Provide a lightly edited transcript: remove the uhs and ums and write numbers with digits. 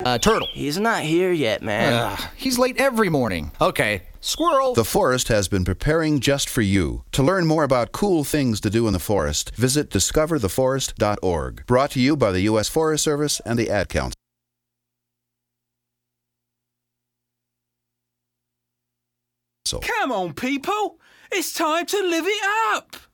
Turtle. He's not here yet, man. He's late every morning. Okay. Squirrel. The forest has been preparing just for you. To learn more about cool things to do in the forest, visit discovertheforest.org. Brought to you by the U.S. Forest Service and the Ad Council. Come on, people. It's time to live it up.